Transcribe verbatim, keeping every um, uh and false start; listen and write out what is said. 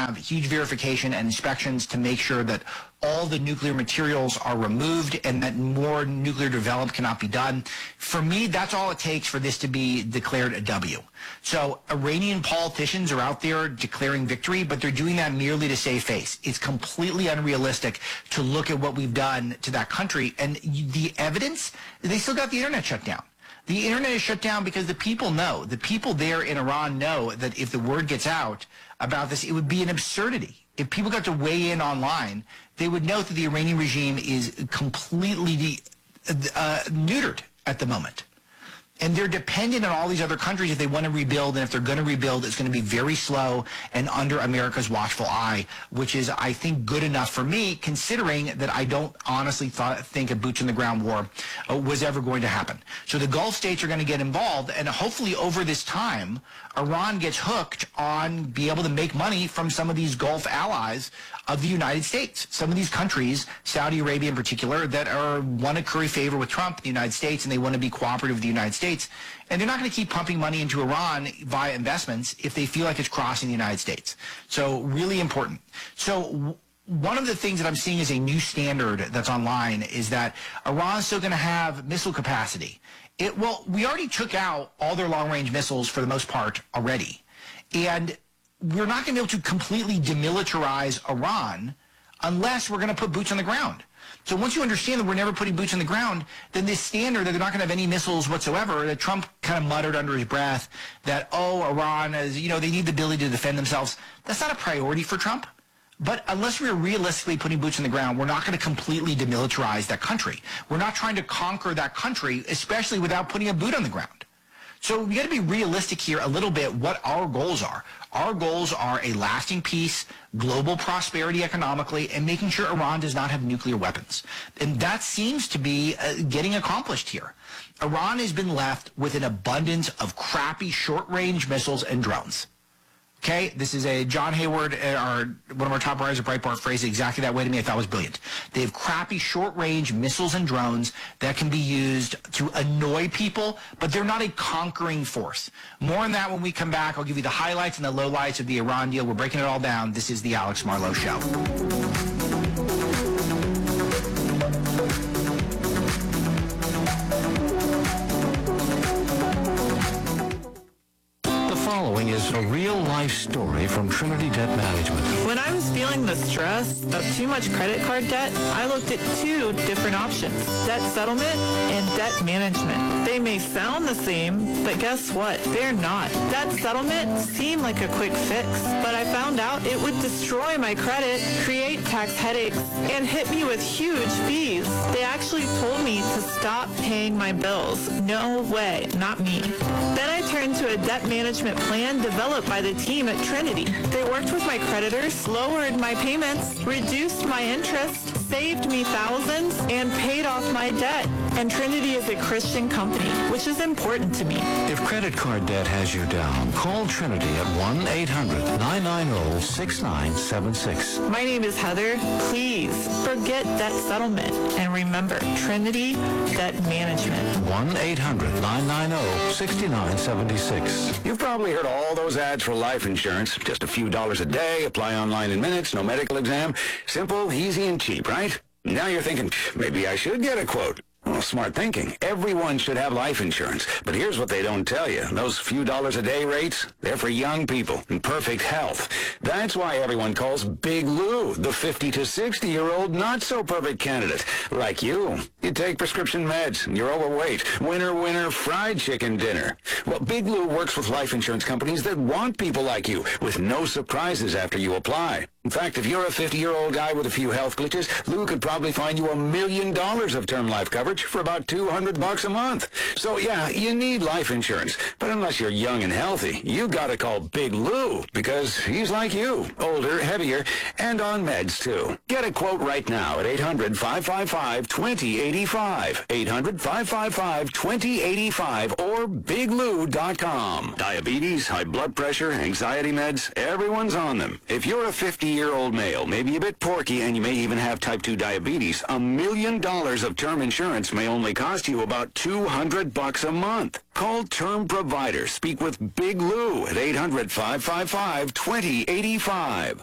have huge verification and inspections to make sure that all the nuclear materials are removed and that more nuclear development cannot be done. For me, that's all it takes for this to be declared a W. So Iranian politicians are out there declaring victory, but they're doing that merely to save face. It's completely unrealistic to look at what we've done to that country. And the evidence, they still got the internet shut down. The internet is shut down because the people know, the people there in Iran know that if the word gets out about this, it would be an absurdity. If people got to weigh in online, they would know that the Iranian regime is completely uh, neutered at the moment. And they're dependent on all these other countries if they want to rebuild, and if they're going to rebuild, it's going to be very slow and under America's watchful eye, which is, I think, good enough for me, considering that I don't honestly thought, think a boots-on-the-ground war uh, was ever going to happen. So the Gulf states are going to get involved, and hopefully over this time, Iran gets hooked on being able to make money from some of these Gulf allies of the United States. Some of these countries, Saudi Arabia in particular, that are want to curry favor with Trump, the United States, and they want to be cooperative with the United States. And they're not going to keep pumping money into Iran via investments if they feel like it's crossing the United States. So really important. So one of the things that I'm seeing as a new standard that's online is that Iran's still going to have missile capacity. It, well, we already took out all their long-range missiles for the most part already. And we're not going to be able to completely demilitarize Iran unless we're going to put boots on the ground. So once you understand that we're never putting boots on the ground, then this standard that they're not going to have any missiles whatsoever, that Trump kind of muttered under his breath that, oh, Iran, is, you know, they need the ability to defend themselves. That's not a priority for Trump. But unless we're realistically putting boots on the ground, we're not going to completely demilitarize that country. We're not trying to conquer that country, especially without putting a boot on the ground. So we got to be realistic here a little bit what our goals are. Our goals are a lasting peace, global prosperity economically, and making sure Iran does not have nuclear weapons. And that seems to be uh, getting accomplished here. Iran has been left with an abundance of crappy short-range missiles and drones. Okay, this is a John Hayward, our, one of our top writers at Breitbart, phrased it exactly that way to me. I thought it was brilliant. They have crappy short-range missiles and drones that can be used to annoy people, but they're not a conquering force. More on that when we come back. I'll give you the highlights and the lowlights of the Iran deal. We're breaking it all down. This is the Alex Marlow Show. Following is a real-life story from Trinity Debt Management. When I was feeling the stress of too much credit card debt, I looked at two different options, debt settlement and debt management. They may sound the same, but guess what? They're not. Debt settlement seemed like a quick fix, but I found out it would destroy my credit, create tax headaches, and hit me with huge fees. They actually told me to stop paying my bills. No way, not me. Then I turned to a debt management plan developed by the team at Trinity. They worked with my creditors, lowered my payments, reduced my interest, saved me thousands, and paid off my debt. And Trinity is a Christian company, which is important to me. If credit card debt has you down, call Trinity at one eight hundred nine nine zero six nine seven six. My name is Heather. Please forget debt settlement and remember Trinity Debt Management. one eight hundred nine nine zero six nine seven six. You've probably heard all those ads for life insurance. Just a few dollars a day, apply online in minutes, no medical exam. Simple, easy, and cheap, right? Now you're thinking, maybe I should get a quote. Well, smart thinking. Everyone should have life insurance. But here's what they don't tell you. Those few dollars a day rates, they're for young people in perfect health. That's why everyone calls Big Lou the fifty to sixty-year-old not-so-perfect candidate. Like you. You take prescription meds, and you're overweight. Winner, winner, fried chicken dinner. Well, Big Lou works with life insurance companies that want people like you, with no surprises after you apply. In fact, if you're a fifty-year-old guy with a few health glitches, Lou could probably find you a million dollars of term life coverage for about two hundred bucks a month. So yeah, you need life insurance. But unless you're young and healthy, you gotta call Big Lou, because he's like you, older, heavier, and on meds too. Get a quote right now at eight hundred five five five two zero eight five, eight hundred five five five two zero eight five, or big lou dot com. Diabetes, high blood pressure, anxiety meds, everyone's on them. If you're a fifty-year-old male, maybe a bit porky, and you may even have type two diabetes, a million dollars of term insurance may only cost you about two hundred bucks a month. Call Term Provider. Speak with Big Lou at eight hundred five five five two zero eight five.